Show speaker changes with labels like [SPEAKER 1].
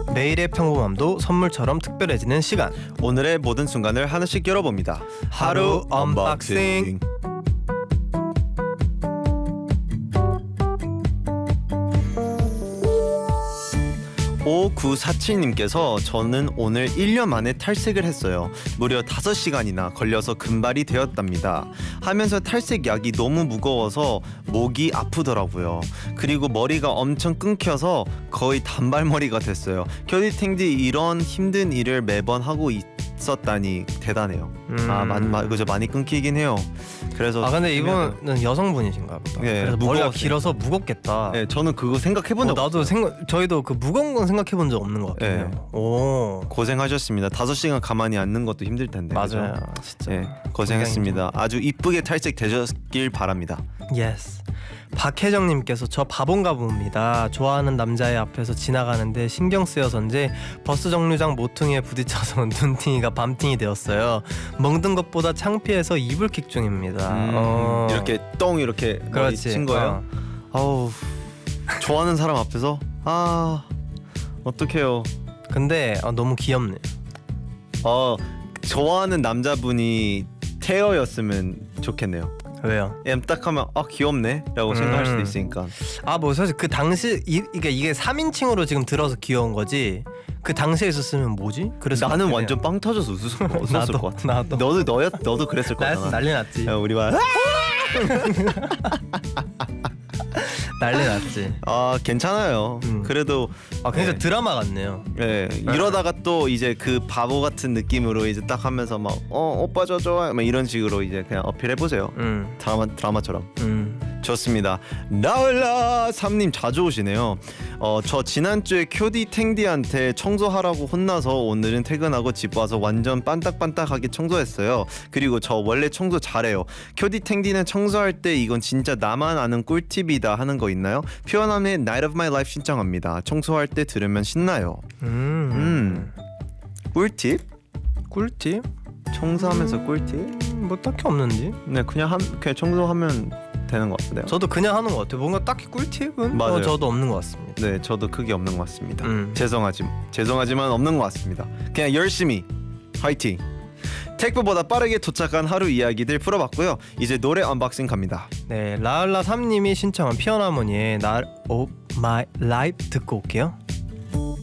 [SPEAKER 1] 매일의 평범함도 선물처럼 특별해지는 시간.
[SPEAKER 2] 오늘의 모든 순간을 하나씩 열어봅니다.
[SPEAKER 1] 하루 언박싱.
[SPEAKER 2] 5947님께서 저는 오늘 1년 만에 탈색을 했어요. 무려 5시간이나 걸려서 금발이 되었답니다. 하면서 탈색 약이 너무 무거워서 목이 아프더라고요. 그리고 머리가 엄청 끊겨서 거의 단발머리가 됐어요. 큐티탱디 이런 힘든 일을 매번 하고 있었다니 대단해요. 그죠, 많이 끊기긴 해요. 그래서
[SPEAKER 1] 근데 이거는 여성분이신가 보다.
[SPEAKER 2] 네,
[SPEAKER 1] 그래서 머리가 길어서 무겁겠다.
[SPEAKER 2] 네, 저는 그거 생각해본 적
[SPEAKER 1] 나도 저희도 그 무거운 건 생각해본 적 없는 것 같아요.
[SPEAKER 2] 네.
[SPEAKER 1] 오,
[SPEAKER 2] 고생하셨습니다. 5시간 가만히 앉는 것도 힘들 텐데.
[SPEAKER 1] 맞아요,
[SPEAKER 2] 그죠?
[SPEAKER 1] 진짜.
[SPEAKER 2] 네, 고생했습니다. 아주 이쁘게 탈색 되셨길 바랍니다.
[SPEAKER 1] 예스. 박혜정님께서 저 바본가 봅니다. 좋아하는 남자의 앞에서 지나가는데 신경 쓰여서인지 버스 정류장 모퉁이에 부딪혀서 눈팅이가 밤팅이 되었어요. 먹는 것보다 창피해서 이불킥 중입니다.
[SPEAKER 2] 이렇게 이렇게 머리 친 거예요? 아우, 좋아하는 사람 앞에서 어떡해요.
[SPEAKER 1] 근데 너무 귀엽네요.
[SPEAKER 2] 좋아하는 남자분이 태어였으면 좋겠네요.
[SPEAKER 1] 왜요?
[SPEAKER 2] 딱 하면 귀엽네 라고 생각할 수도 있으니까.
[SPEAKER 1] 뭐 사실 그 당시 이게 3인칭으로 지금 들어서 귀여운 거지, 그 당시에 있었으면 뭐지? 그래서
[SPEAKER 2] 나는 완전 빵 터져서 웃었을 것 같아.
[SPEAKER 1] 나도
[SPEAKER 2] 너도 그랬을 거잖아.
[SPEAKER 1] 난리 났지.
[SPEAKER 2] 우리 반
[SPEAKER 1] 난리 났지.
[SPEAKER 2] 괜찮아요. 그래도
[SPEAKER 1] 굉장히 드라마 같네요.
[SPEAKER 2] 네, 이러다가 또 이제 그 바보 같은 느낌으로 이제 딱 하면서 막 오빠 저 좋아 막 이런 식으로 이제 그냥 어필해 보세요. 드라마처럼. 좋습니다. 나올라 3님 자주 오시네요. 저 지난주에 큐디 탱디한테 청소하라고 혼나서 오늘은 퇴근하고 집 와서 완전 반딱반딱하게 청소했어요. 그리고 저 원래 청소 잘해요. 큐디 탱디는 청소할 때 이건 진짜 나만 아는 꿀팁이다 하는 거 있나요? 피어남의 Night of My Life 신청합니다. 청소할 때 들으면 신나요. 꿀팁?
[SPEAKER 1] 꿀팁?
[SPEAKER 2] 청소하면서 꿀팁?
[SPEAKER 1] 뭐 딱히 없는지.
[SPEAKER 2] 네, 그냥 되는 것 같은데요.
[SPEAKER 1] 저도 그냥 하는 것 같아요. 뭔가 딱히 꿀팁은 저도 없는 것 같습니다.
[SPEAKER 2] 네, 저도 크게 없는 것 같습니다. 죄송하지만 없는 것 같습니다. 그냥 열심히 화이팅. 택배보다 빠르게 도착한 하루 이야기들 풀어봤고요. 이제 노래 언박싱 갑니다.
[SPEAKER 1] 네, 라을라 3님이 신청한 피어나머니의 Night of My Life 듣고 올게요.